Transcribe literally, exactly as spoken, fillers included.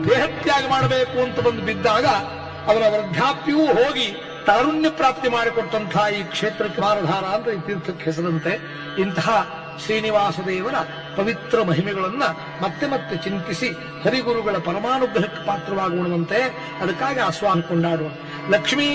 ದೇಹತ್ಯಾಗ ಮಾಡಬೇಕು ಅಂತ ಬಂದು ಬಿದ್ದಾಗ ಅವರ ವೃದ್ಧಾಪ್ಯವೂ ಹೋಗಿ ತಾರುಣ್ಯ ಪ್ರಾಪ್ತಿ ಮಾಡಿಕೊಟ್ಟಂತಹ ಈ ಕ್ಷೇತ್ರಕ್ಕೆ ಮಾರಧಾರ ಅಂತ ಈ ತೀರ್ಥಕ್ಕೆ ಹೆಸರಂತೆ. ಇಂತಹ ಶ್ರೀನಿವಾಸ ದೇವರ ಪವಿತ್ರ ಮಹಿಮೆಗಳನ್ನ ಮತ್ತೆ ಮತ್ತೆ ಚಿಂತಿಸಿ ಹರಿಗುರುಗಳ ಪರಮಾನುಗ್ರಹಕ್ಕೆ ಪಾತ್ರವಾಗುವಂತೆ ಅದಕ್ಕಾಗಿ ಆಸ್ವಾದ ಕೊಂಡಾಡುವ ಲಕ್ಷ್ಮೀ